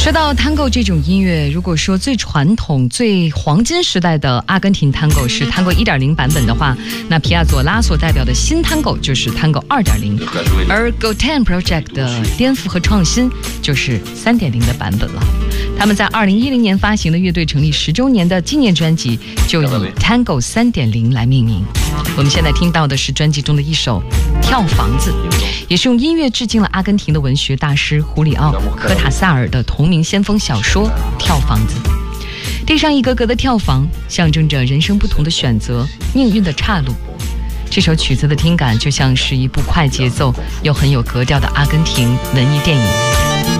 说到探戈这种音乐，如果说最传统、最黄金时代的阿根廷探戈是探戈 1.0 版本的话，那皮亚佐拉所代表的新探戈就是探戈 2.0， 而 Gotan Project 的颠覆和创新就是 3.0 的版本了。他们在2010年发行的乐队成立10周年的纪念专辑就以 Tango 3.0 来命名。我们现在听到的是专辑中的一首《跳房子》，也是用音乐致敬了阿根廷的文学大师胡里奥·科塔萨尔的同名先锋小说《跳房子》。地上一格格的跳房，象征着人生不同的选择，命运的岔路。这首曲子的听感就像是一部快节奏又很有格调的阿根廷文艺电影。